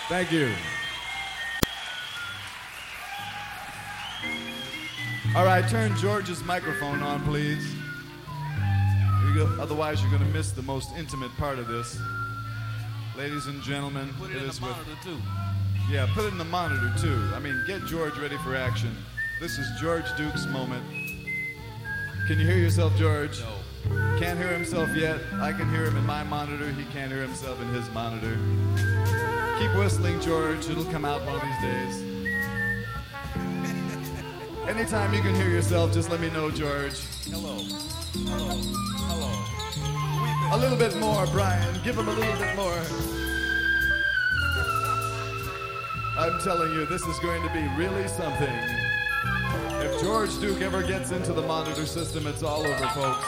Thank you. All right, turn George's microphone on, please. Otherwise, you're going to miss the most intimate part of this. Ladies and gentlemen, put it in the monitor, too. Yeah, put it in the monitor, too. I mean, get George ready for action. This is George Duke's moment. Can you hear yourself, George? No. Can't hear himself yet. I can hear him in my monitor. He can't hear himself in his monitor. Keep whistling, George. It'll come out one of these days. Anytime you can hear yourself, just let me know, George. Hello. Hello. Hello. A little bit more, Brian. Give him a little bit more. I'm telling you, this is going to be really something. If George Duke ever gets into the monitor system, it's all over, folks.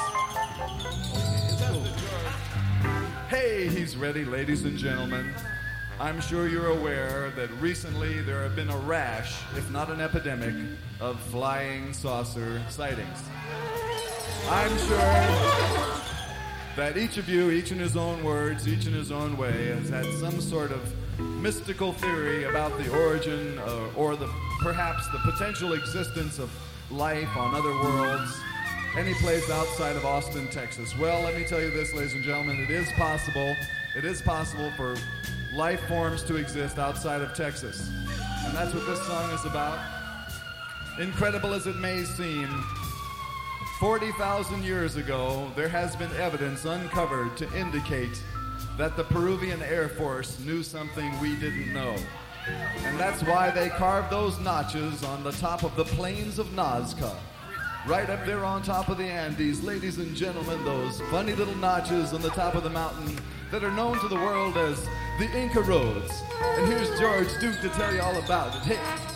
Hey, he's ready, ladies and gentlemen. I'm sure you're aware that recently there have been a rash, if not an epidemic, of flying saucer sightings. I'm sure that each of you, each in his own words, each in his own way, has had some sort of mystical theory about the origin or perhaps the potential existence of life on other worlds, any place outside of Austin, Texas. Well, let me tell you this, ladies and gentlemen, it is possible. It is possible for life forms to exist outside of Texas. And that's what this song is about. Incredible as it may seem, 40,000 years ago, there has been evidence uncovered to indicate that the Peruvian Air Force knew something we didn't know. And that's why they carved those notches on the top of the plains of Nazca. Right up there on top of the Andes, ladies and gentlemen, those funny little notches on the top of the mountain that are known to the world as the Inca Roads. And here's George Duke to tell you all about it. Hey!